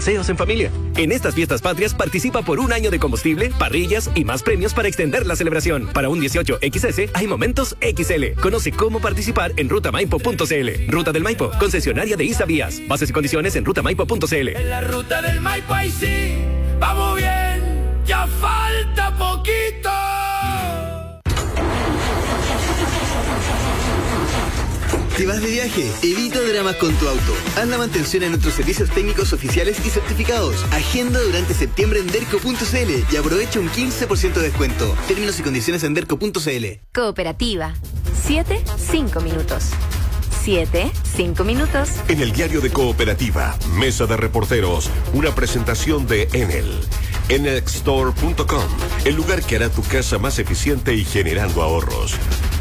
paseos en familia. En estas fiestas patrias participa por un año de combustible, parrillas y más premios para extender la celebración. Para un 18XS hay momentos XL. Conoce cómo participar en rutamaipo.cl. Ruta del Maipo, concesionaria de ISA Vías. Bases y condiciones en rutamaipo.cl. En la ruta del Maipo ahí sí, vamos bien, ya falta poquito. ¿Te vas de viaje? Evita dramas con tu auto. Haz la mantención en nuestros servicios técnicos oficiales y certificados. Agenda durante septiembre en derco.cl y aprovecha un 15% de descuento. Términos y condiciones en derco.cl. Cooperativa. 7, 5 minutos. 7, 5 minutos. En el diario de Cooperativa, Mesa de Reporteros, una presentación de Enel. Enelstore.com, el lugar que hará tu casa más eficiente y generando ahorros.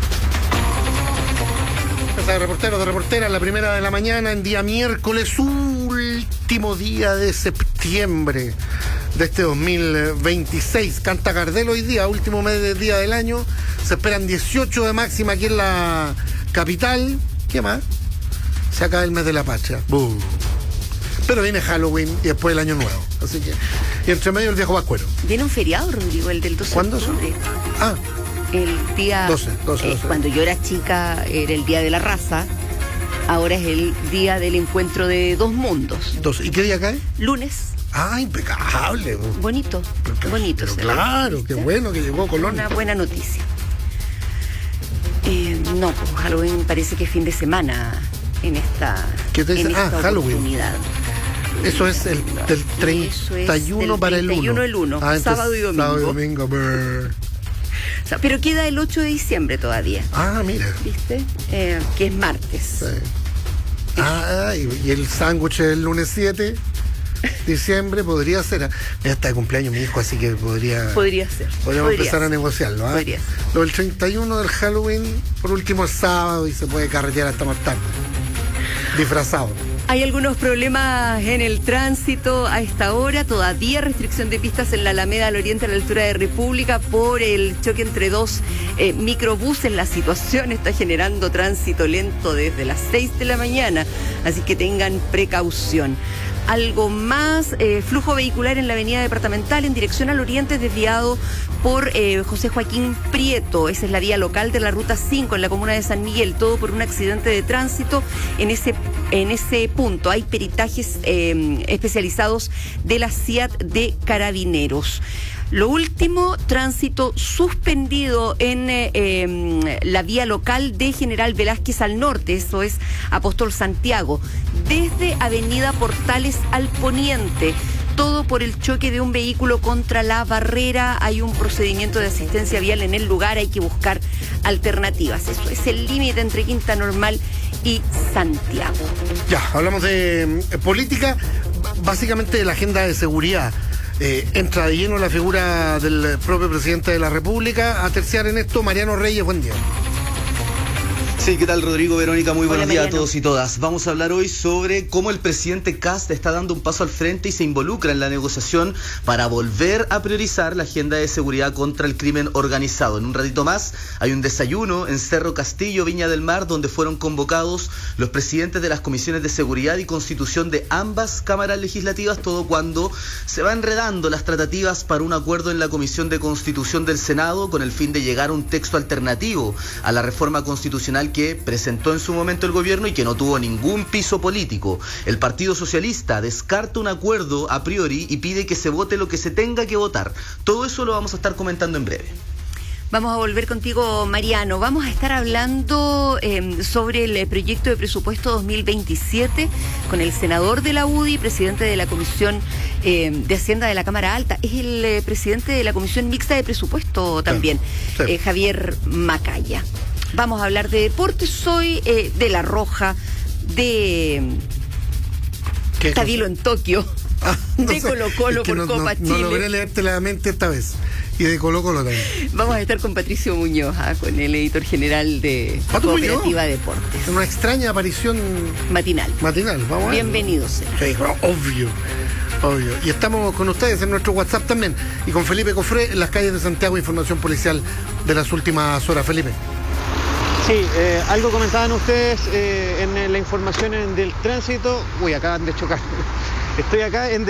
De reporteros, de reporteras, la primera de la mañana, en día miércoles, último día de septiembre de este 2026. Canta Gardel hoy día, último mes del día del año. Se esperan 18 de máxima aquí en la capital. ¿Qué más? Se acaba el mes de la Pacha. Pero viene Halloween y después el Año Nuevo. Así que, y entre medio el viejo Pascuero. Viene un feriado, Rodrigo, el del 12 ¿Cuándo de octubre. Ah. El día 12. Cuando yo era chica era el día de la raza. Ahora es el día del encuentro de dos mundos. 12. ¿Y qué día cae? Lunes. Ah, impecable. Bonito. Bonito. Pero claro, qué bueno que llegó Colón. Una buena noticia. No, pues Halloween parece que es fin de semana en esta, ¿Qué te dice? en esta Halloween. oportunidad. Eso es el del 31 para el 1. 31 el 1, sábado y domingo. Sábado y domingo. O sea, pero queda el 8 de diciembre todavía. Ah, mira. ¿Viste? Que es martes. Sí. Y el sándwich del lunes 7 de diciembre podría ser. Ya está de cumpleaños mi hijo, así que podría ser. Podríamos empezar a negociarlo. Podría ser. Lo del 31 del Halloween, por último, es sábado y se puede carretear hasta más tarde. Disfrazado. Hay algunos problemas en el tránsito a esta hora, todavía restricción de pistas en la Alameda al Oriente a la altura de República por el choque entre dos microbuses. La situación está generando tránsito lento desde las 6 de la mañana, así que tengan precaución. Algo más, flujo vehicular en la avenida departamental en dirección al oriente desviado por José Joaquín Prieto. Esa es la vía local de la ruta 5 en la comuna de San Miguel, todo por un accidente de tránsito en ese punto. Hay peritajes especializados de la CIAT de Carabineros. Lo último, tránsito suspendido en la vía local de General Velázquez al norte, eso es Apóstol Santiago, desde Avenida Portales al poniente, todo por el choque de un vehículo contra la barrera. Hay un procedimiento de asistencia vial en el lugar, hay que buscar alternativas. Eso es el límite entre Quinta Normal y Santiago. Ya, hablamos de política, básicamente de la agenda de seguridad. Entra de lleno la figura del propio presidente de la República. A terciar en esto, Mariano Reyes, buen día. Sí, ¿qué tal, Rodrigo, Verónica? Muy buenos días a Mariano. todos y todas. Vamos a hablar hoy sobre cómo el presidente Kast está dando un paso al frente y se involucra en la negociación para volver a priorizar la agenda de seguridad contra el crimen organizado. En un ratito más hay un desayuno en Cerro Castillo, Viña del Mar, donde fueron convocados los presidentes de las comisiones de seguridad y constitución de ambas cámaras legislativas, todo cuando se van enredando las tratativas para un acuerdo en la Comisión de Constitución del Senado con el fin de llegar a un texto alternativo a la reforma constitucional que presentó en su momento el gobierno y que no tuvo ningún piso político. El Partido Socialista descarta un acuerdo a priori y pide que se vote lo que se tenga que votar. Todo eso lo vamos a estar comentando en breve. Vamos a volver contigo, Mariano. Vamos a estar hablando sobre el proyecto de presupuesto 2027 con el senador de la UDI, presidente de la Comisión de Hacienda de la Cámara Alta. Es el presidente de la Comisión Mixta de Presupuesto también, sí. Javier Macaya. Vamos a hablar de deportes hoy, de La Roja, de Tabilo en Tokio, de Colo-Colo por Copa Chile. No logré leerte la mente esta vez. Y de Colo-Colo también. Vamos a estar con Patricio Muñoz, con el editor general de Cooperativa Deportes. Una extraña aparición matinal. Vamos a ver. Bienvenidos. Sí, obvio. Y estamos con ustedes en nuestro WhatsApp también. Y con Felipe Cofré en las calles de Santiago, información policial de las últimas horas. Felipe. Sí, algo comentaban ustedes en la información del tránsito. Uy, acaban de chocar. Estoy acá en